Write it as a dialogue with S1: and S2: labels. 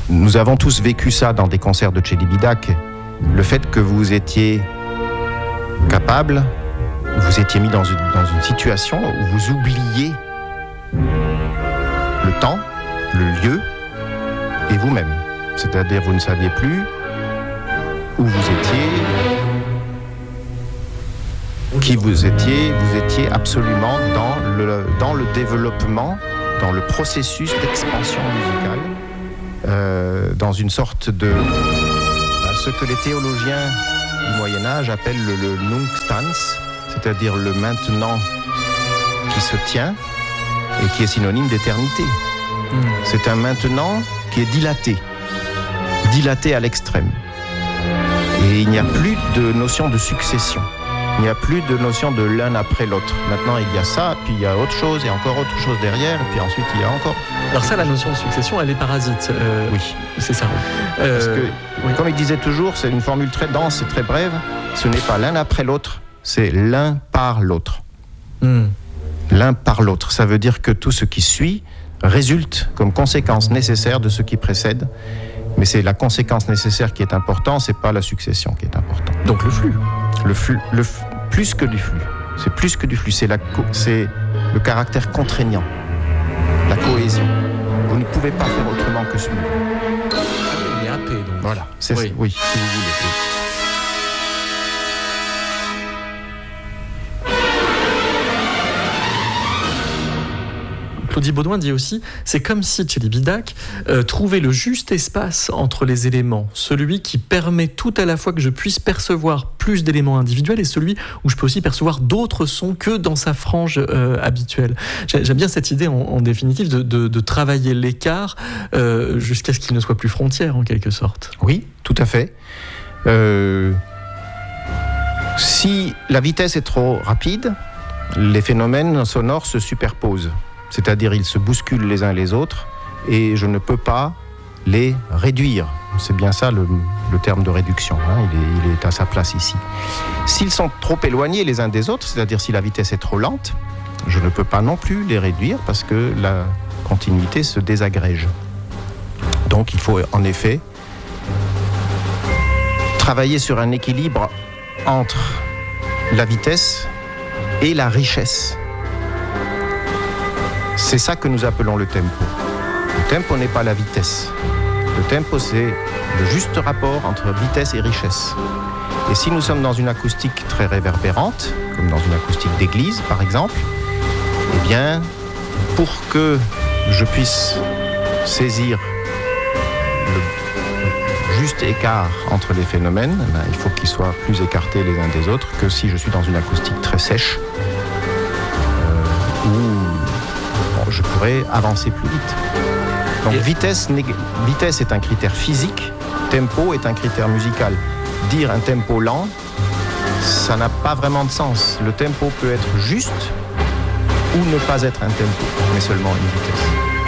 S1: Nous avons tous vécu ça dans des concerts de Celibidache. Le fait que vous étiez capable, vous étiez mis dans une situation où vous oubliez le temps, le lieu et vous-même. C'est-à-dire vous ne saviez plus où vous étiez, qui vous étiez absolument dans le développement, dans le processus d'expansion musicale, dans une sorte de ce que les théologiens du Moyen-Âge appellent le Nunc-stans, c'est-à-dire le maintenant qui se tient et qui est synonyme d'éternité. C'est un maintenant qui est dilaté à l'extrême. Et il n'y a plus de notion de succession. Il n'y a plus de notion de l'un après l'autre. Maintenant, il y a ça, puis il y a autre chose, et encore autre chose derrière, et puis ensuite, il y a encore...
S2: Alors ça, la notion de succession, elle est parasite.
S1: Oui.
S2: C'est ça.
S1: Parce que, comme il disait toujours, c'est une formule très dense et très brève. Ce n'est pas l'un après l'autre, c'est l'un par l'autre. L'un par l'autre. Ça veut dire que tout ce qui suit résulte comme conséquence nécessaire de ce qui précède. Mais c'est la conséquence nécessaire qui est importante, c'est pas la succession qui est importante.
S2: Donc le flux.
S1: Plus que du flux. C'est plus que du flux. C'est le caractère contraignant, la cohésion. Vous ne pouvez pas faire autrement que suivre.
S2: Il est happé, donc.
S1: Voilà. Si vous voulez.
S2: Claudie Baudouin dit aussi, c'est comme si Celibidache trouvait le juste espace entre les éléments, celui qui permet tout à la fois que je puisse percevoir plus d'éléments individuels et celui où je peux aussi percevoir d'autres sons que dans sa frange habituelle. J'aime bien cette idée en définitive de travailler l'écart jusqu'à ce qu'il ne soit plus frontière en quelque sorte.
S1: Oui, tout à fait. Si la vitesse est trop rapide, les phénomènes sonores se superposent. C'est-à-dire ils se bousculent les uns les autres et je ne peux pas les réduire. C'est bien ça le terme de réduction, hein. Il est à sa place ici. S'ils sont trop éloignés les uns des autres, c'est-à-dire si la vitesse est trop lente, je ne peux pas non plus les réduire parce que la continuité se désagrège. Donc il faut en effet travailler sur un équilibre entre la vitesse et la richesse. C'est ça que nous appelons le tempo. Le tempo n'est pas la vitesse. Le tempo, c'est le juste rapport entre vitesse et richesse. Et si nous sommes dans une acoustique très réverbérante, comme dans une acoustique d'église par exemple, eh bien, pour que je puisse saisir le juste écart entre les phénomènes, il faut qu'ils soient plus écartés les uns des autres que si je suis dans une acoustique très sèche, où je pourrais avancer plus vite. Donc vitesse est un critère physique, tempo est un critère musical. Dire un tempo lent, ça n'a pas vraiment de sens. Le tempo peut être juste ou ne pas être un tempo, mais seulement une vitesse.